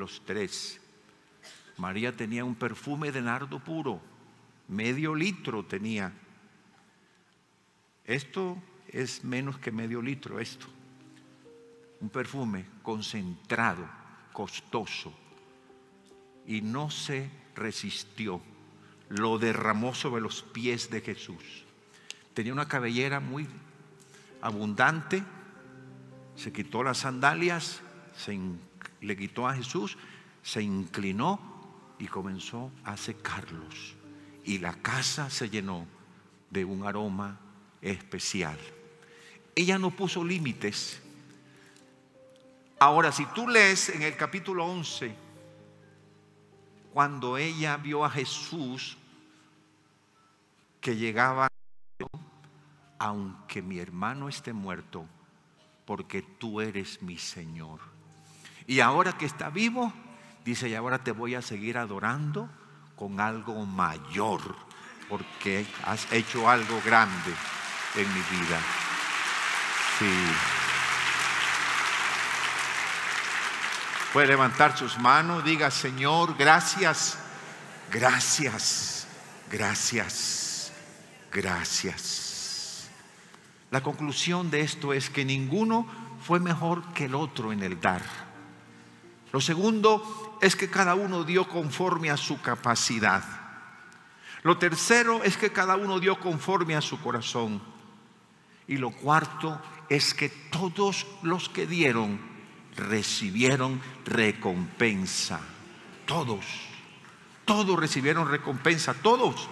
los tres. María tenía un perfume de nardo puro, medio litro tenía. Esto es menos que medio litro, esto. Un perfume concentrado, costoso. Y no se resistió. Lo derramó sobre los pies de Jesús. Tenía una cabellera muy abundante. Se quitó las sandalias, le quitó a Jesús, se inclinó y comenzó a secarlos. Y la casa se llenó de un aroma especial. Ella no puso límites. Ahora, si tú lees en el capítulo 11, cuando ella vio a Jesús que llegaba, aunque mi hermano esté muerto, porque tú eres mi Señor. Y ahora que está vivo, dice, y ahora te voy a seguir adorando con algo mayor, porque has hecho algo grande en mi vida. Sí. Puede levantar sus manos, diga, Señor, gracias, gracias, gracias, gracias. La conclusión de esto es que ninguno fue mejor que el otro en el dar. Lo segundo es que cada uno dio conforme a su capacidad. Lo tercero es que cada uno dio conforme a su corazón. Y lo cuarto es que todos los que dieron recibieron recompensa. Todos recibieron recompensa. Todos.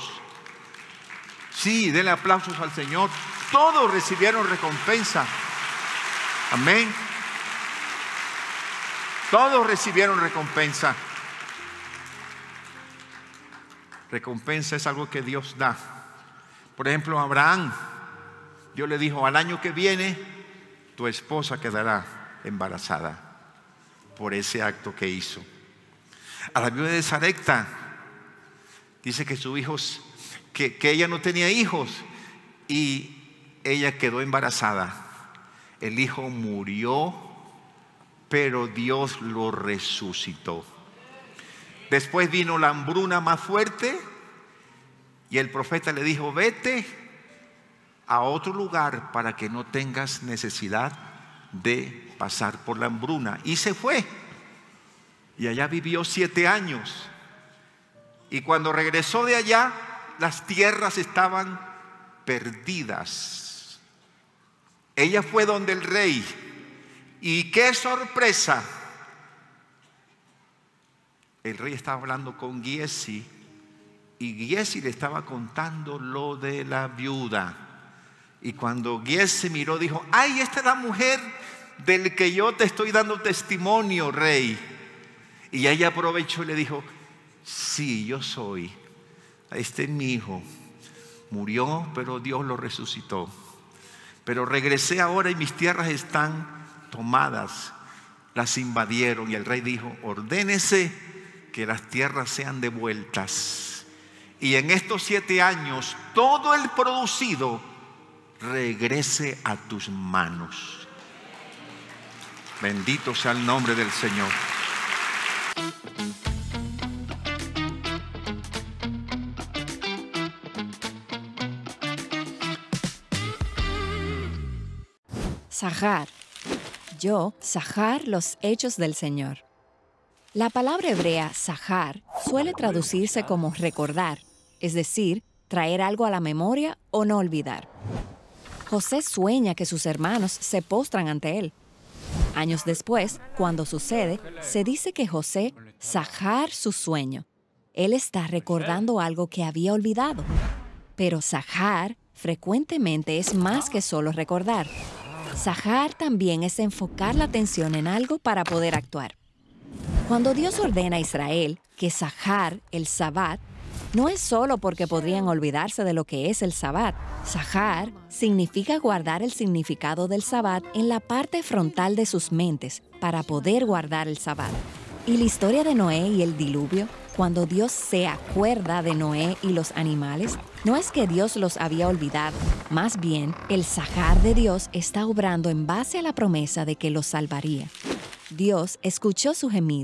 Sí, denle aplausos al Señor. Todos recibieron recompensa. Amén. Todos recibieron recompensa. Recompensa es algo que Dios da. Por ejemplo, a Abraham, Dios le dijo, al año que viene tu esposa quedará embarazada por ese acto que hizo. A la viuda de Sarepta dice que sus hijos, que ella no tenía hijos y ella quedó embarazada. El hijo murió, pero Dios lo resucitó. Después vino la hambruna más fuerte y el profeta le dijo, vete a otro lugar para que no tengas necesidad de pasar por la hambruna. Y se fue. Y allá vivió 7 años. Y cuando regresó de allá, las tierras estaban perdidas. Ella fue donde el rey. Y qué sorpresa. El rey estaba hablando con Giesi y Giesi le estaba contando lo de la viuda. Y cuando Giesi miró, dijo, ay, esta es la mujer del que yo te estoy dando testimonio, rey. Y ella aprovechó y le dijo, sí, yo soy. Este es mi hijo. Murió, pero Dios lo resucitó. Pero regresé ahora y mis tierras están tomadas. Las invadieron. Y el rey dijo, ordénese que las tierras sean devueltas. Y en estos 7 años, todo el producido regrese a tus manos. Bendito sea el nombre del Señor. Zahar. Zahar, los hechos del Señor. La palabra hebrea zahar suele traducirse como recordar, es decir, traer algo a la memoria o no olvidar. José sueña que sus hermanos se postran ante él. Años después, cuando sucede, se dice que José zahar su sueño. Él está recordando algo que había olvidado. Pero zahar frecuentemente es más que solo recordar. Zahar también es enfocar la atención en algo para poder actuar. Cuando Dios ordena a Israel que zahar el Sabbat, no es solo porque podrían olvidarse de lo que es el Sabbat. Zahar significa guardar el significado del Sabbat en la parte frontal de sus mentes para poder guardar el Sabbat. Y la historia de Noé y el diluvio, cuando Dios se acuerda de Noé y los animales, no es que Dios los había olvidado. Más bien, el zahar de Dios está obrando en base a la promesa de que los salvaría. Dios escuchó su gemido